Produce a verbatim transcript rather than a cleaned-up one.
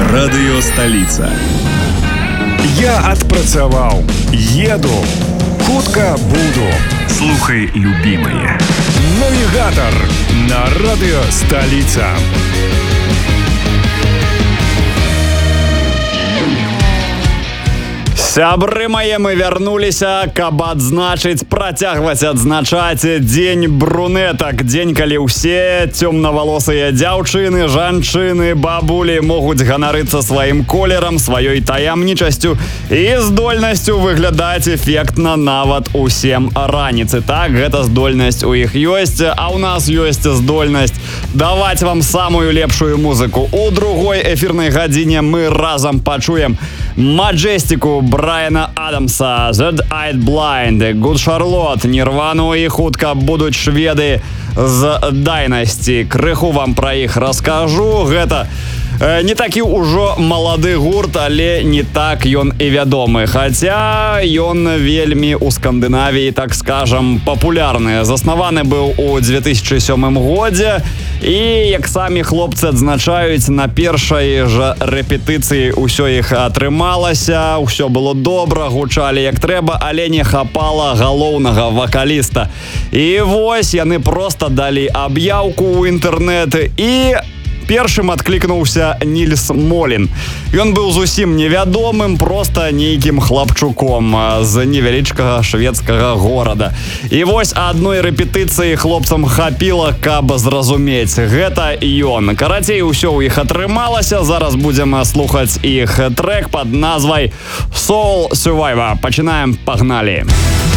Радыё Сталіца. Я адпрацаваў, еду, хутка буду. Слухай любімае. Навігатар на Радыё Сталіца. Сябры мае, мы вярнуліся, каб адзначыць, працягваць адзначаць дзень брунетак. Дзень, калі ўсе цёмнавалосыя дзяўчыны, жанчыны, бабулі могуць ганарыцца сваім колерам, сваёй таямнічасцю і здольнасцю выглядаць эфектна нават у сем раніцы. Так, гэта здольнасць у іх ёсць, а ў нас ёсць здольнасць даваць вам самую лепшую музыку. У другой эфірнай гадзіне мы разам пачуем Маджестику Брайана Адамса, The Eyed Blind, Good Charlotte, Нірвану і хутка будуць шведы з Дайнасці. Крыху вам пра іх раскажу. Гэта не такі ўжо малады гурт, але не так ён і вядомы. Хаця ён вельмі ў Скандынавіі, так скажам, папулярны. Заснаваны быў у две тысячы сёмым годзе. І, як самі хлопцы адзначаюць, на першай жа рэпетыцыі ўсё іх атрымалася, ўсё было добра, гучалі як трэба, але не хапала галоўнага вакаліста. І вось яны проста далі аб'яўку ў інтэрнэт і першым адклікнуўся Нільс Молін. Ён быў зусім невядомым, проста нейкім хлапчуком з невялічкага шведскага горада. І вось адной рэпетыцыі хлопцам хапіла, каб зразумець, гэта ён. Карацей, усё ў іх атрымалася. Зараз будзем слухаць іх трэк пад назвай Soul Survivor. Пачынаем, пагналі.